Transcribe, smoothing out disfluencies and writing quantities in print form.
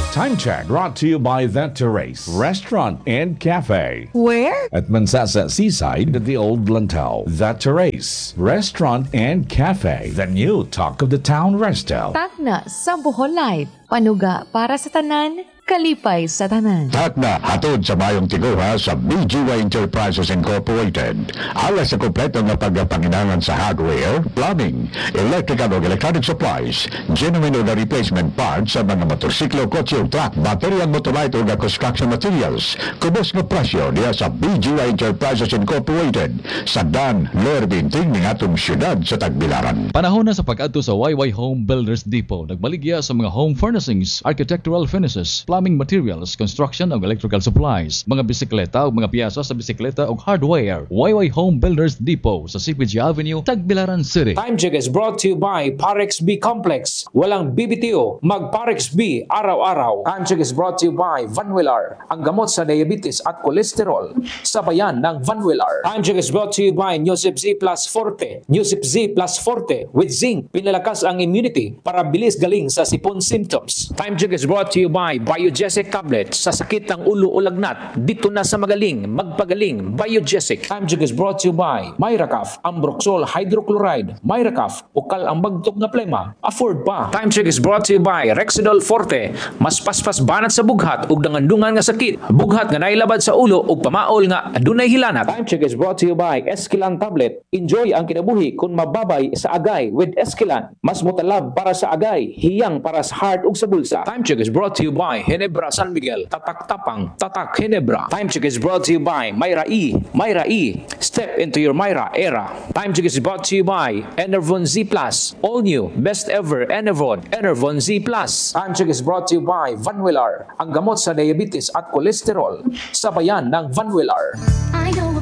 Time check brought to you by The Terrace Restaurant and Cafe Where? at Mansasa Seaside at the Old Lantau. The Terrace Restaurant and Cafe, the new talk of the town resto. Tagna sa Bohol Life. Panuga para sa tanan, kalipay sa tanan. Tagna hatod sa mayong tiguha sa BGY Enterprises Incorporated. Alas sa kompleto nga pagpanginangan sa hardware, plumbing, electrical o electronic supplies, genuine o replacement parts sa mga motorsiklo, kotse o truck, battery and motorite o construction materials. Kubos nga presyo niya sa BGY Enterprises Incorporated sa Dan, Lower Binting ng atong syudad sa Tagbilaran. Panahon na sa pag-adto sa YY Home Builders Depot. Nagbaligya sa mga home furnishings, architectural finishes, plumbing materials, construction ug electrical supplies, mga bisikleta ug mga piyasa sa bisikleta ug hardware. YY Home Builders Depot sa CPG Avenue, Tagbilaran City. Time check is brought to you by Parex B Complex. Walang BBTO, mag Parex B araw-araw. Time check is brought to you by Vanwillar, ang gamot sa diabetes at kolesterol. Sabayan ng Vanwillar. Time check is brought to you by Newsip Z Plus Forte. Newsip Z Plus Forte with zinc, pinalakas ang immunity para bilis galing sa sipon symptoms. Time check is brought to you by Biogesic Tablet. Sa sakit ng ulo o lagnat, dito na sa magaling, magpagaling, Biogesic. Time check is brought to you by Myracaf, Ambroxol Hydrochloride. Myracaf, ukal ang bagtok nga plema, afford pa. Time check is brought to you by Rexidol Forte. Mas paspas banat sa bughat ug dangandungan nga sakit, bughat nga nailabad sa ulo ug pamaol nga adunay hilanat. Time check is brought to you by Esquilan Tablet. Enjoy ang kinabuhi kung mababay sa agay with Esquilan. Mas mutalab para sa agay, hiyang para sa heart ug sa bulsa. Time check is brought to you by Ginebra San Miguel. Tatak tapang, tatak Ginebra. Time check is brought to you by Myra E. Myra E. Step into your Myra era. Time check is brought to you by Enervon Z Plus. All new, best ever Enervon. Enervon Z Plus. Time check is brought to you by Vanwillar, ang gamot sa diabetes at kolesterol. Sabayan ng Vanwillar.